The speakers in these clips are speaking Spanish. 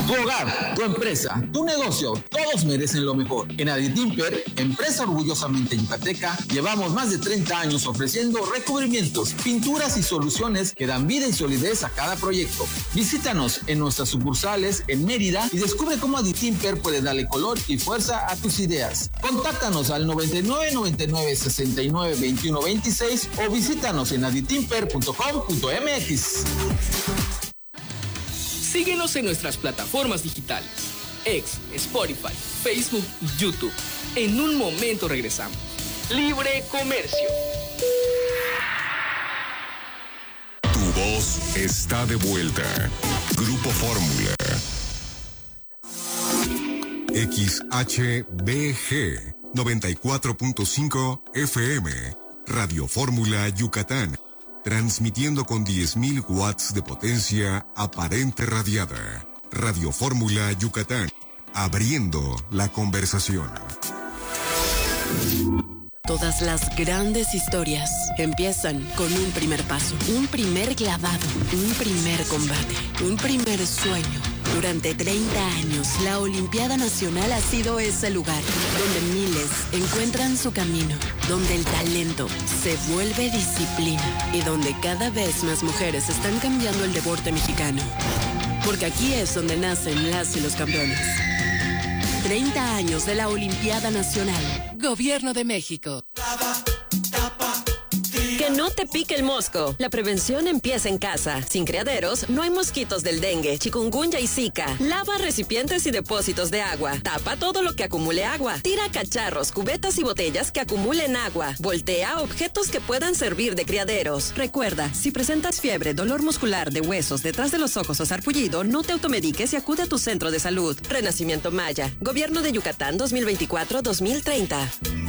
Tu hogar, tu empresa, tu negocio, todos merecen lo mejor. En Aditimper, empresa orgullosamente yucateca, llevamos más de 30 años ofreciendo recubrimientos, pinturas y soluciones que dan vida y solidez a cada proyecto. Visítanos en nuestras sucursales en Mérida y descubre cómo Aditimper puede darle color y fuerza a tus ideas. Contáctanos al 99 99 69 21 26 o visítanos en aditimper.com.mx. Síguenos en nuestras plataformas digitales, X, Spotify, Facebook y YouTube. En un momento regresamos. Libre Comercio. Tu voz está de vuelta. Grupo Fórmula. XHBG 94.5 FM. Radio Fórmula Yucatán. Transmitiendo con 10.000 watts de potencia aparente radiada. Radio Fórmula Yucatán. Abriendo la conversación. Todas las grandes historias empiezan con un primer paso, un primer clavado, un primer combate, un primer sueño. Durante 30 años, la Olimpiada Nacional ha sido ese lugar donde miles encuentran su camino, donde el talento se vuelve disciplina y donde cada vez más mujeres están cambiando el deporte mexicano. Porque aquí es donde nacen las y los campeones. 30 años de la Olimpiada Nacional. Gobierno de México. Que no te pique el mosco. La prevención empieza en casa. Sin criaderos, no hay mosquitos del dengue, chikungunya y zika. Lava recipientes y depósitos de agua. Tapa todo lo que acumule agua. Tira cacharros, cubetas y botellas que acumulen agua. Voltea objetos que puedan servir de criaderos. Recuerda, si presentas fiebre, dolor muscular de huesos detrás de los ojos o sarpullido, no te automediques y acude a tu centro de salud. Renacimiento Maya. Gobierno de Yucatán 2024-2030.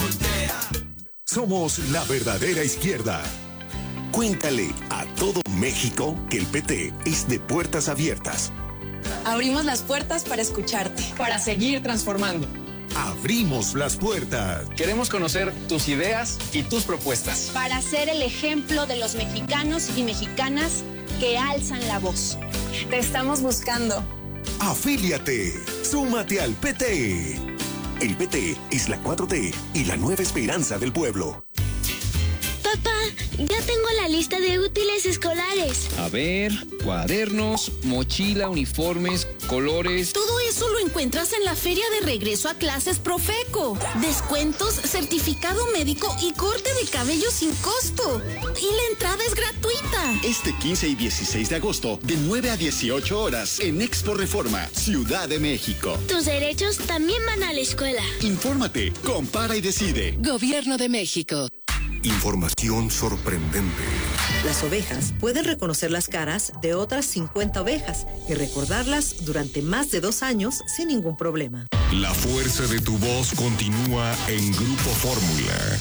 Somos la verdadera izquierda. Cuéntale a todo México que el PT es de puertas abiertas. Abrimos las puertas para escucharte, para seguir transformando. Abrimos las puertas. Queremos conocer tus ideas y tus propuestas. Para ser el ejemplo de los mexicanos y mexicanas que alzan la voz. Te estamos buscando. Afíliate. Súmate al PT. El PT es la 4T y la nueva esperanza del pueblo. Papá, ya tengo la lista de útiles escolares. A ver, cuadernos, mochila, uniformes, colores. Todo eso lo encuentras en la feria de regreso a clases Profeco. Descuentos, certificado médico y corte de cabello sin costo. Y la entrada es gratuita. Este 15 y 16 de agosto, de 9 a 18 horas, en Expo Reforma, Ciudad de México. Tus derechos también van a la escuela. Infórmate, compara y decide. Gobierno de México. Información sorprendente. Las ovejas pueden reconocer las caras de otras 50 ovejas y recordarlas durante más de 2 años sin ningún problema. La fuerza de tu voz continúa en Grupo Fórmula.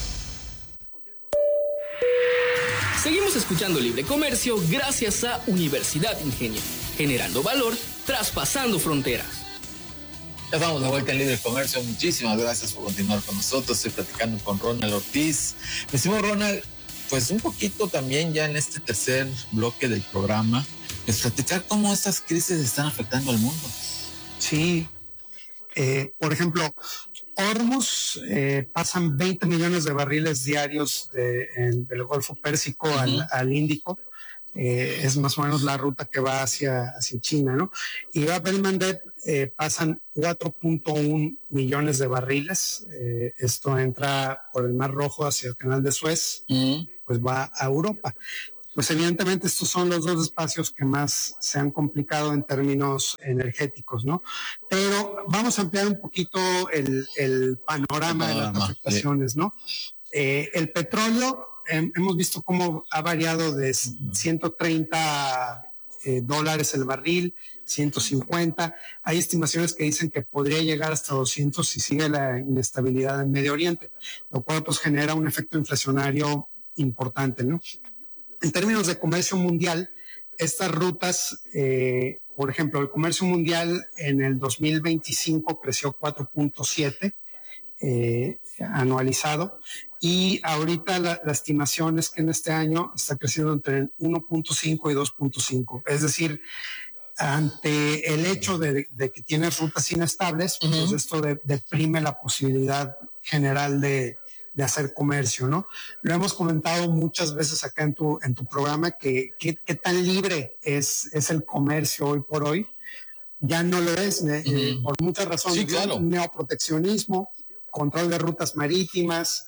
Seguimos escuchando Libre Comercio gracias a Universidad Ingenio, generando valor, traspasando fronteras. Ya estamos de vuelta en Libre Comercio. Muchísimas gracias por continuar con nosotros. Estoy platicando con Ronald Ortiz. Me decimos, Ronald, pues un poquito también ya en este tercer bloque del programa, es platicar cómo estas crisis están afectando al mundo. Sí. Por ejemplo, Hormuz pasan 20 millones de barriles diarios del Golfo Pérsico al Índico. Es más o menos la ruta que va hacia China, ¿no? Y Bab el-Mandeb pasan 4.1 millones de barriles. Esto entra por el Mar Rojo hacia el Canal de Suez, pues va a Europa. Pues evidentemente estos son los dos espacios que más se han complicado en términos energéticos, ¿no? Pero vamos a ampliar un poquito el panorama de las afectaciones, ¿no? El petróleo, hemos visto cómo ha variado de 130 dólares el barril, 150. Hay estimaciones que dicen que podría llegar hasta 200 si sigue la inestabilidad en Medio Oriente, lo cual pues genera un efecto inflacionario importante, ¿no? En términos de comercio mundial, estas rutas, por ejemplo, el comercio mundial en el 2025 creció 4.7 anualizado, y ahorita la estimación es que en este año está creciendo entre 1.5 y 2.5. Es decir, ante el hecho de que tienes rutas inestables, pues esto deprime la posibilidad general de hacer comercio, ¿no? Lo hemos comentado muchas veces acá en tu programa, que tan libre es el comercio hoy por hoy. Ya no lo es, por muchas razones. Sí, claro. Neoproteccionismo, control de rutas marítimas,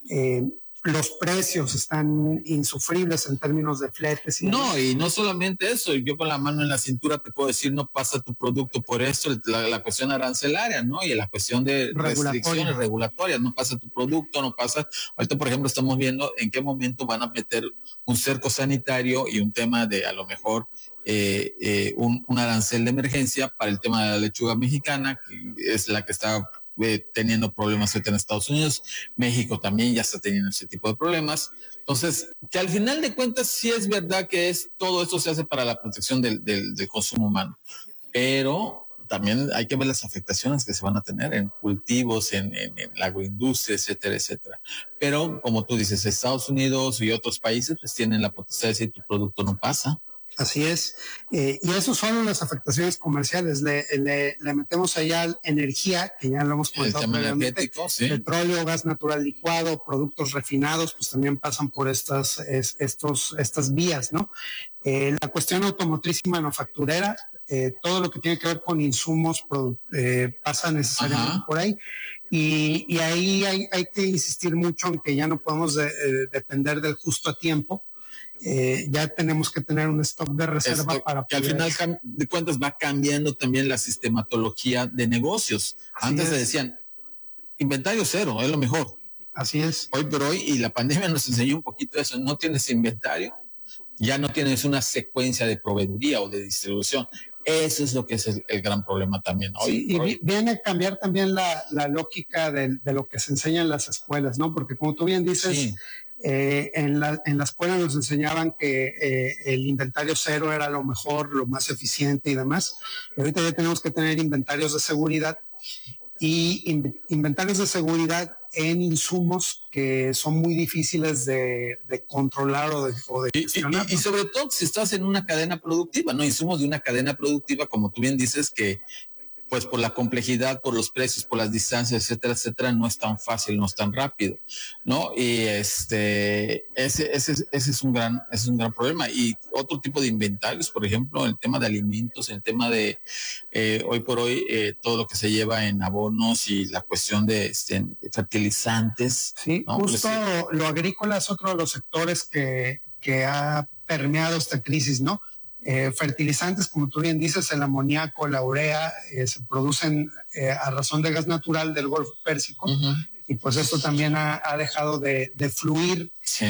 los precios están insufribles en términos de fletes. No, y no solamente eso, yo con la mano en la cintura te puedo decir, no pasa tu producto por esto, la cuestión arancelaria, ¿no? Y la cuestión de restricciones regulatorias, no pasa tu producto, no pasa. Ahorita, por ejemplo, estamos viendo en qué momento van a meter un cerco sanitario y un tema de, a lo mejor, un arancel de emergencia para el tema de la lechuga mexicana, que es la que está teniendo problemas en Estados Unidos. México también ya está teniendo ese tipo de problemas. Entonces, que al final de cuentas sí es verdad que todo esto se hace para la protección del consumo humano, pero también hay que ver las afectaciones que se van a tener en cultivos, en la agroindustria, etcétera, etcétera. Pero, como tú dices, Estados Unidos y otros países pues tienen la potestad de decir tu producto no pasa. Así es. Y eso son las afectaciones comerciales. Le metemos allá energía, que ya lo hemos comentado previamente, ¿sí? Petróleo, gas natural licuado, productos refinados, pues también pasan por estas vías, ¿no? La cuestión automotriz y manufacturera, todo lo que tiene que ver con insumos pasa necesariamente por ahí. Y ahí hay que insistir mucho en que ya no podemos depender del justo a tiempo. Ya tenemos que tener un stock de reserva para que al final de cuentas va cambiando también la sistematología de negocios. Antes se decían inventario cero, es lo mejor. Así es. Hoy por hoy, y la pandemia nos enseñó un poquito eso, no tienes inventario, ya no tienes una secuencia de proveeduría o de distribución. Eso es lo que es el gran problema también hoy. Sí, y viene a cambiar también la lógica de lo que se enseña en las escuelas, ¿no? Porque como tú bien dices, sí. En la escuela nos enseñaban que el inventario cero era lo mejor, lo más eficiente y demás. Y ahorita ya tenemos que tener inventarios de seguridad y inventarios de seguridad en insumos que son muy difíciles de controlar o de gestionar. Y sobre todo si estás en una cadena productiva, ¿no? Insumos de una cadena productiva, como tú bien dices, que pues por la complejidad, por los precios, por las distancias, etcétera, etcétera, no es tan fácil, no es tan rápido, ¿no? Y ese es un gran problema. Y otro tipo de inventarios, por ejemplo, el tema de alimentos, el tema de hoy por hoy todo lo que se lleva en abonos y la cuestión de fertilizantes. Sí, ¿no? Justo lo agrícola es otro de los sectores que ha permeado esta crisis, ¿no? Fertilizantes, como tú bien dices, el amoníaco, la urea, se producen a razón de gas natural del Golfo Pérsico, y pues esto también ha dejado de fluir. Sí.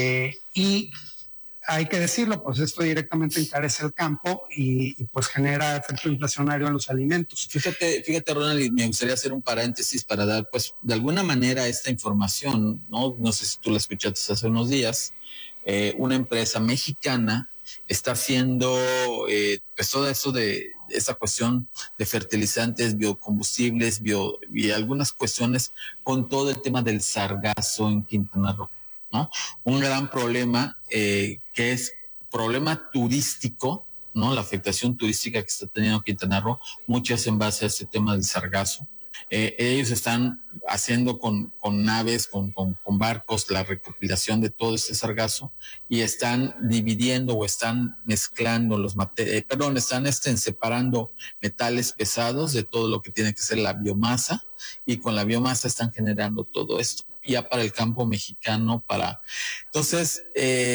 Y hay que decirlo, pues esto directamente encarece el campo y pues genera efecto inflacionario en los alimentos. Fíjate, Ronald, me gustaría hacer un paréntesis para dar, pues, de alguna manera esta información, ¿no? No sé si tú la escuchaste hace unos días. Una empresa mexicana está haciendo pues todo eso de esa cuestión de fertilizantes, biocombustibles, y algunas cuestiones con todo el tema del sargazo en Quintana Roo, ¿no? Un gran problema que es problema turístico, ¿no? La afectación turística que está teniendo Quintana Roo, muchas en base a este tema del sargazo. Ellos están haciendo con naves, con barcos, la recopilación de todo este sargazo, y están dividiendo o están mezclando están separando metales pesados de todo lo que tiene que ser la biomasa, y con la biomasa están generando todo esto ya para el campo mexicano. Entonces,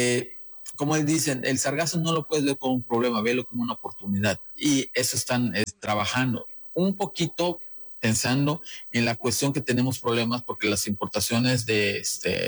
como dicen, el sargazo no lo puedes ver como un problema, velo como una oportunidad, y eso están trabajando un poquito, pensando en la cuestión que tenemos problemas porque las importaciones de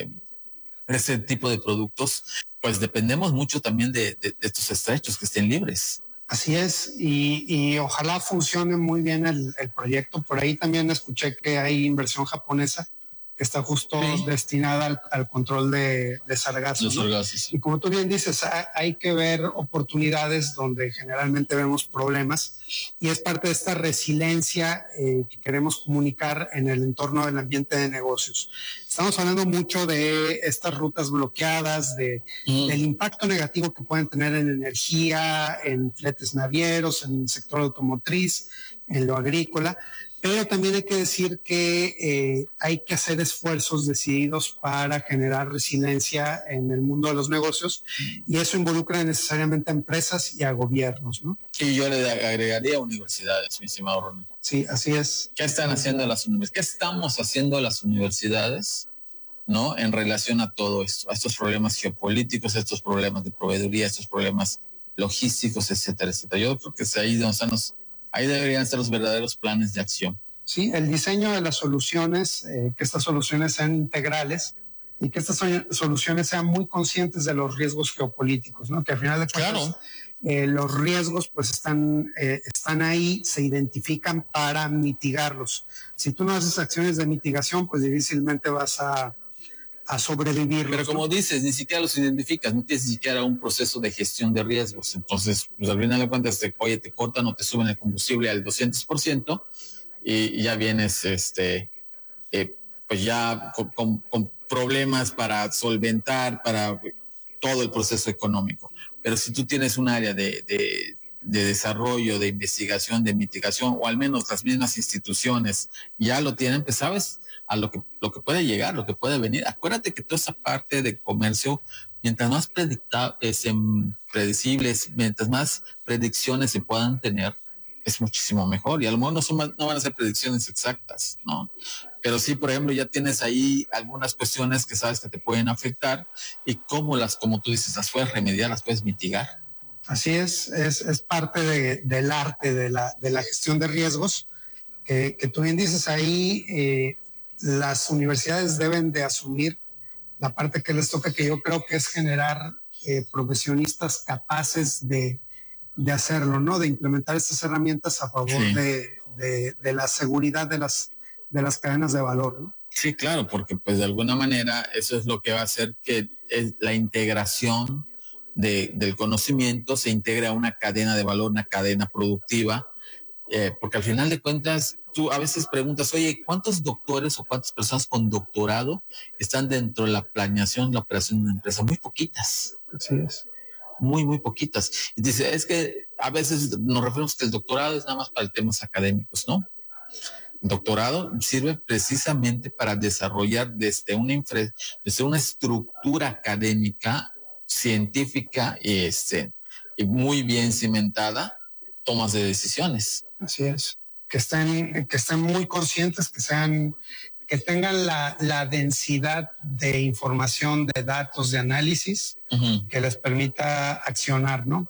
ese tipo de productos, pues dependemos mucho también de estos estrechos que estén libres. Así es, y ojalá funcione muy bien el proyecto. Por ahí también escuché que hay inversión japonesa que está justo destinada al control de sargazo. Los sargazos, sí. Y como tú bien dices, hay que ver oportunidades donde generalmente vemos problemas, y es parte de esta resiliencia que queremos comunicar en el entorno del ambiente de negocios. Estamos hablando mucho de estas rutas bloqueadas, del impacto negativo que pueden tener en energía, en fletes navieros, en el sector automotriz, en lo agrícola, pero también hay que decir que hay que hacer esfuerzos decididos para generar resiliencia en el mundo de los negocios, y eso involucra necesariamente a empresas y a gobiernos, ¿no? Y yo le agregaría universidades, mi estimado Ronald. Sí, así es. ¿Qué están haciendo las universidades? ¿Qué estamos haciendo las universidades, ¿no? En relación a todo esto, a estos problemas geopolíticos, a estos problemas de proveeduría, a estos problemas logísticos, etcétera, etcétera. Yo creo que es ahí donde están ahí deberían estar los verdaderos planes de acción. Sí, el diseño de las soluciones, que estas soluciones sean integrales y que estas soluciones sean muy conscientes de los riesgos geopolíticos, ¿no? Que al final de cuentas, los riesgos pues están ahí, se identifican para mitigarlos. Si tú no haces acciones de mitigación, pues difícilmente vas a sobrevivir. Pero como dices, ni siquiera los identificas, no tienes ni siquiera un proceso de gestión de riesgos. Entonces, pues al final de cuentas, te cortan o te suben el combustible al 200% y ya vienes, pues ya con problemas para solventar, para todo el proceso económico. Pero si tú tienes un área de desarrollo, de investigación, de mitigación, o al menos las mismas instituciones ya lo tienen, pues sabes a lo que puede llegar, lo que puede venir. Acuérdate que toda esa parte de comercio, mientras más predecibles, mientras más predicciones se puedan tener, es muchísimo mejor. Y a lo mejor no van a ser predicciones exactas, ¿no? Pero sí, por ejemplo, ya tienes ahí algunas cuestiones que sabes que te pueden afectar y como tú dices, las puedes remediar, las puedes mitigar. Así es parte del arte de la gestión de riesgos, que tú bien dices ahí. Las universidades deben de asumir la parte que les toca, que yo creo que es generar profesionistas capaces de hacerlo, ¿no? De implementar estas herramientas a favor de la seguridad de las cadenas de valor, ¿no? Sí, claro, porque pues de alguna manera eso es lo que va a hacer que la integración del conocimiento se integre a una cadena de valor, una cadena productiva, porque al final de cuentas tú a veces preguntas, oye, ¿cuántos doctores o cuántas personas con doctorado están dentro de la planeación, la operación de una empresa? Muy poquitas. Así es. Muy, muy poquitas. Y dice, es que a veces nos referimos que el doctorado es nada más para temas académicos, ¿no? El doctorado sirve precisamente para desarrollar desde una estructura académica, científica y muy bien cimentada, tomas de decisiones. Así es. Que estén muy conscientes, que tengan la densidad de información, de datos, de análisis, que les permita accionar, ¿no?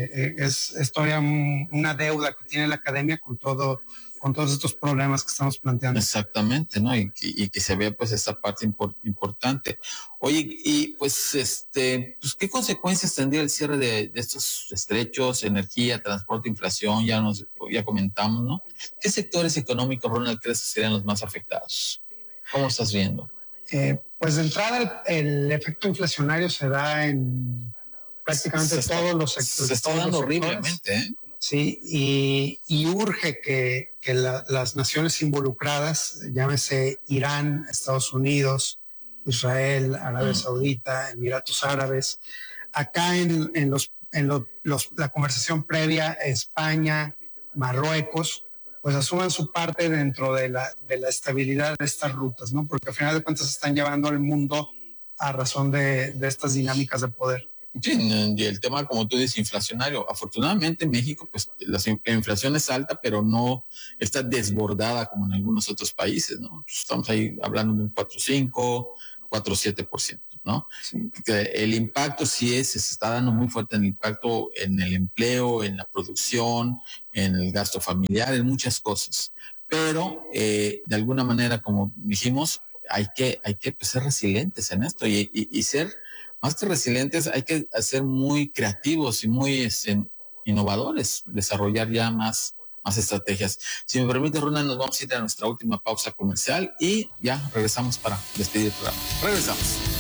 Es todavía una deuda que tiene la academia con todos estos problemas que estamos planteando. Exactamente, ¿no? Y que se vea pues esta parte importante. Oye, y pues pues ¿qué consecuencias tendría el cierre de estos estrechos, energía, transporte, inflación? Ya comentamos, ¿no? ¿Qué sectores económicos, Ronald, crees que serían los más afectados? ¿Cómo estás viendo? Pues de entrada el efecto inflacionario se da en prácticamente todos los sectores. Se está dando horriblemente, ¿eh? Sí, y urge que las naciones involucradas, llámese Irán, Estados Unidos, Israel, Arabia Saudita, Emiratos Árabes, acá en la conversación previa, España, Marruecos, pues asuman su parte dentro de la estabilidad de estas rutas, ¿no? Porque al final de cuentas están llevando al mundo a razón de estas dinámicas de poder. Sí, y el tema, como tú dices, inflacionario. Afortunadamente en México, pues la inflación es alta, pero no está desbordada como en algunos otros países, ¿no? Estamos ahí hablando de un 4.5, 4.7%, ¿no? Sí. El impacto se está dando muy fuerte en el impacto en el empleo, en la producción, en el gasto familiar, en muchas cosas. Pero de alguna manera, como dijimos, hay que pues, ser resilientes en esto y ser más que resilientes, hay que ser muy creativos y muy innovadores, desarrollar ya más estrategias. Si me permite, Ronald, nos vamos a ir a nuestra última pausa comercial y ya regresamos para despedir el programa. Regresamos.